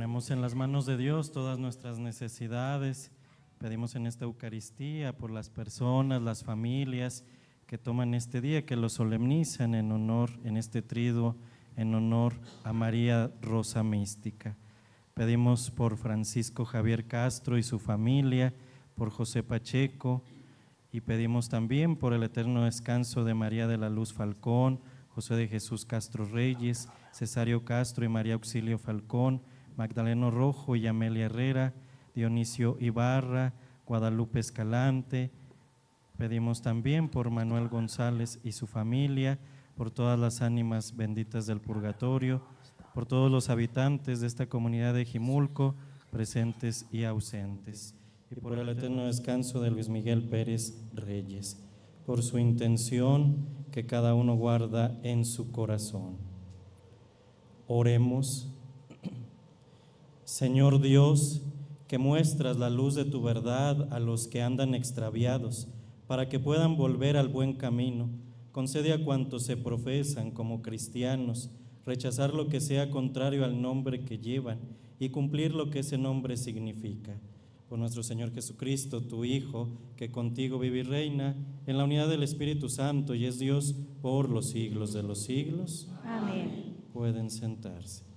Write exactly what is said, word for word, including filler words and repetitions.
Ponemos en las manos de Dios todas nuestras necesidades. Pedimos en esta Eucaristía por las personas, las familias que toman este día, que lo solemnizan en honor, en este triduo, en honor a María Rosa Mística. Pedimos por Francisco Javier Castro y su familia, por José Pacheco, y pedimos también por el eterno descanso de María de la Luz Falcón, José de Jesús Castro Reyes, Cesario Castro y María Auxilio Falcón, Magdaleno Rojo y Amelia Herrera, Dionisio Ibarra, Guadalupe Escalante. Pedimos también por Manuel González y su familia, por todas las ánimas benditas del purgatorio, por todos los habitantes de esta comunidad de Jimulco, presentes y ausentes, y por el eterno descanso de Luis Miguel Pérez Reyes, por su intención que cada uno guarda en su corazón. Oremos. Señor Dios, que muestras la luz de tu verdad a los que andan extraviados, para que puedan volver al buen camino, concede a cuantos se profesan como cristianos rechazar lo que sea contrario al nombre que llevan y cumplir lo que ese nombre significa. Por nuestro Señor Jesucristo, tu Hijo, que contigo vive y reina en la unidad del Espíritu Santo y es Dios por los siglos de los siglos. Amén. Pueden sentarse.